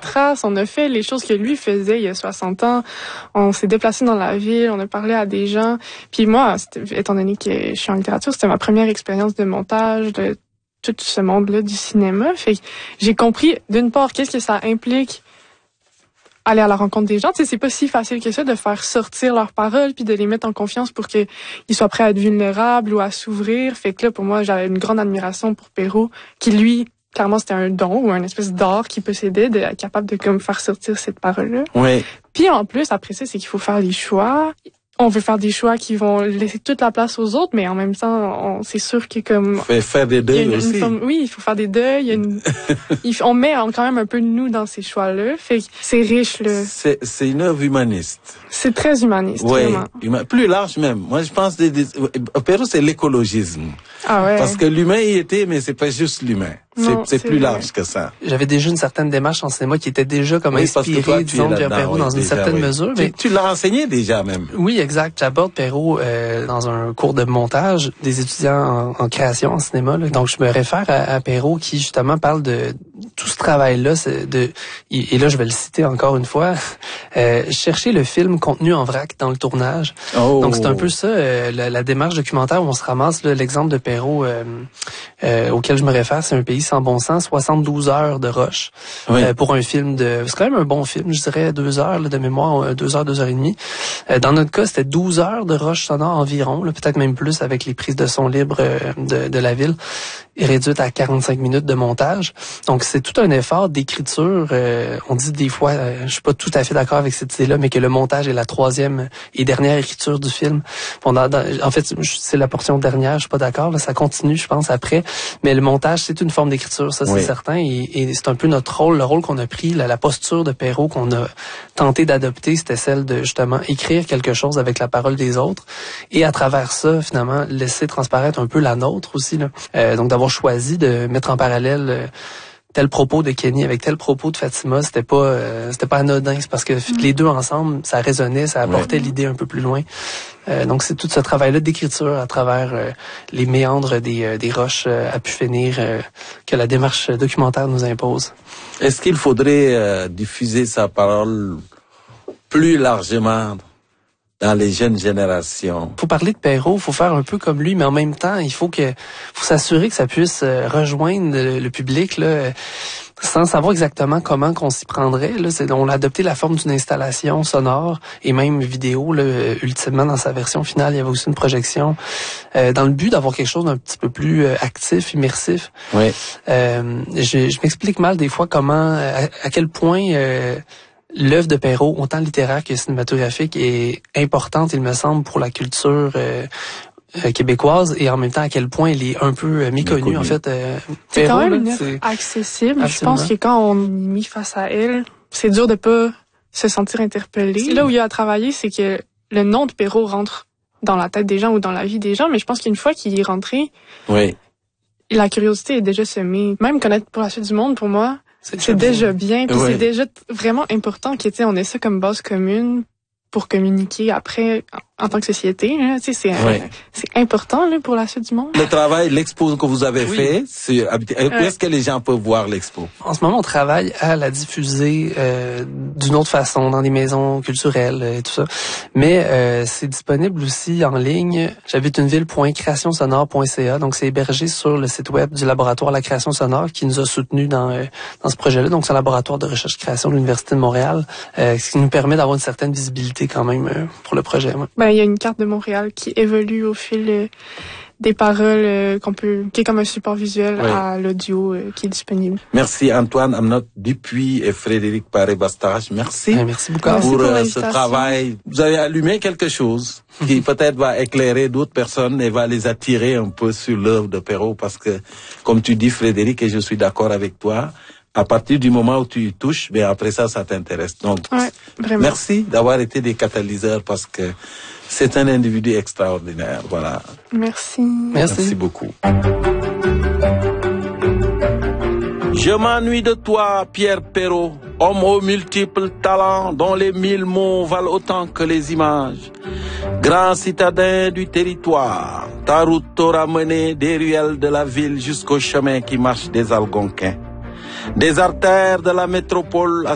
traces, on a fait les choses que lui faisait il y a 60 ans. On s'est déplacé dans la ville, on a parlé à des gens. Puis moi, étant donné que je suis en littérature, c'était ma première expérience de montage, de tout ce monde-là du cinéma. Fait que j'ai compris, d'une part, qu'est-ce que ça implique aller à la rencontre des gens. Tu sais, c'est pas si facile que ça de faire sortir leurs paroles puis de les mettre en confiance pour qu'ils soient prêts à être vulnérables ou à s'ouvrir. Fait que là, pour moi, j'avais une grande admiration pour Perrault, qui lui, clairement, c'était un don ou un espèce d'art qu'il possédait, d'être capable de comme faire sortir cette parole-là. Oui. Puis en plus, après ça, c'est qu'il faut faire des choix. On veut faire des choix qui vont laisser toute la place aux autres, mais en même temps, c'est sûr que comme... Faire des deuils aussi. Oui, il faut faire des deuils. On met quand même un peu de nous dans ces choix-là. Fait que c'est riche, là. C'est une œuvre humaniste. C'est très humaniste, vraiment. Plus large même. Moi, je pense Perrault, c'est l'écologisme. Ah ouais. Parce que l'humain y était, mais c'est pas juste l'humain. C'est plus large que ça. J'avais déjà une certaine démarche en cinéma qui était déjà comme inspirée, disons, de Perrault dans une certaine mesure. Mais tu l'as enseigné déjà même. Oui, exact. J'aborde Perrault dans un cours de montage des étudiants en création en cinéma. Là. Donc, je me réfère à Perrault qui, justement, parle de tout ce travail-là. Et là, je vais le citer encore une fois. Chercher le film contenu en vrac dans le tournage. Oh. Donc, c'est un peu ça, la démarche documentaire où on se ramasse. Là, l'exemple de Perrault auquel je me réfère, c'est Un pays sans bon sens, 72 heures de rush pour un film c'est quand même un bon film, je dirais 2 heures là, de mémoire, 2 heures, 2 heures et demie. Dans notre cas, c'était 12 heures de rush sonore environ, là, peut-être même plus avec les prises de son libre de la ville, et réduite à 45 minutes de montage. Donc, c'est tout un effort d'écriture. On dit des fois, je suis pas tout à fait d'accord avec cette idée-là, mais que le montage est la troisième et dernière écriture du film. En fait, c'est la portion dernière, je suis pas d'accord, là, ça continue, je pense, après. Mais le montage, c'est une forme d'écriture, ça c'est certain, et c'est un peu notre rôle, le rôle qu'on a pris, la posture de Perrault qu'on a tenté d'adopter, c'était celle de justement écrire quelque chose avec la parole des autres, et à travers ça, finalement, laisser transparaître un peu la nôtre aussi, là. Donc d'avoir choisi de mettre en parallèle tel propos de Kenny avec tel propos de Fatima, c'était pas anodin, c'est parce que les deux ensemble, ça résonnait, ça apportait l'idée un peu plus loin. Donc c'est tout ce travail-là d'écriture à travers les méandres des roches à pu finir que la démarche documentaire nous impose. Est-ce qu'il faudrait diffuser sa parole plus largement dans les jeunes générations? Faut parler de Perrault, faut faire un peu comme lui, mais en même temps, il faut s'assurer que ça puisse rejoindre le public là, sans savoir exactement comment qu'on s'y prendrait. Là, on a adopté la forme d'une installation sonore et même vidéo. Là, ultimement, dans sa version finale, il y avait aussi une projection dans le but d'avoir quelque chose d'un petit peu plus actif, immersif. Oui. Je m'explique mal des fois comment, à quel point l'œuvre de Perrault, autant littéraire que cinématographique, est importante, il me semble, pour la culture québécoise, et en même temps à quel point elle est un peu méconnue, en fait. C'est quand même une œuvre accessible. Absolument. Je pense que quand on est mis face à elle, c'est dur de pas se sentir interpellé. Là où il y a à travailler, c'est que le nom de Perrault rentre dans la tête des gens ou dans la vie des gens, mais je pense qu'une fois qu'il est rentré, la curiosité est déjà semée. Même connaître pour la suite du monde, pour moi, c'est déjà bien, puis c'est déjà vraiment important qu'on ait ça comme base commune pour communiquer après en tant que société. Là, c'est important là, pour la suite du monde. Le travail, l'expo que vous avez fait, où est-ce que les gens peuvent voir l'expo? En ce moment, on travaille à la diffuser d'une autre façon dans des maisons culturelles et tout ça. Mais c'est disponible aussi en ligne. J'habite une ville.créationsonore.ca, donc c'est hébergé sur le site web du laboratoire de la création sonore qui nous a soutenus dans ce projet-là. Donc c'est un laboratoire de recherche-création de l'Université de Montréal, ce qui nous permet d'avoir une certaine visibilité quand même pour le projet. Il y a une carte de Montréal qui évolue au fil des paroles qui est comme un support visuel à l'audio qui est disponible. Merci Antoine Amnot Dupuis et Frédéric Paré-Bastache. Merci. Merci beaucoup pour ce travail. Vous avez allumé quelque chose qui peut-être va éclairer d'autres personnes et va les attirer un peu sur l'œuvre de Perrault, parce que, comme tu dis Frédéric, et je suis d'accord avec toi, à partir du moment où tu y touches, après ça t'intéresse. Donc, merci d'avoir été des catalyseurs, parce que c'est un individu extraordinaire. Voilà. Merci. Merci beaucoup. Je m'ennuie de toi, Pierre Perrault, homme aux multiples talents dont les 1000 mots valent autant que les images. Grand citadin du territoire, ta route t'aura mené des ruelles de la ville jusqu'au chemin qui marche des Algonquins. Des artères de la métropole à